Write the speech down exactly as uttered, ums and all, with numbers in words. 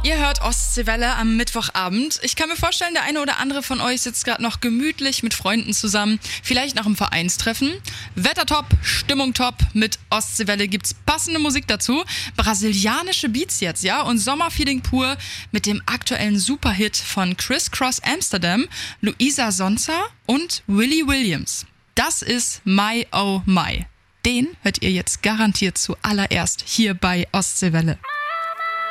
Ihr hört Ostseewelle am Mittwochabend. Ich kann mir vorstellen, der eine oder andere von euch sitzt gerade noch gemütlich mit Freunden zusammen, vielleicht nach einem Vereinstreffen. Wetter top, Stimmung top, mit Ostseewelle gibt's passende Musik dazu. Brasilianische Beats jetzt, ja, und Sommerfeeling pur mit dem aktuellen Superhit von Criss Cross Amsterdam, Luisa Sonza und Willie Williams. Das ist My Oh My. Den hört ihr jetzt garantiert zuallererst hier bei Ostseewelle.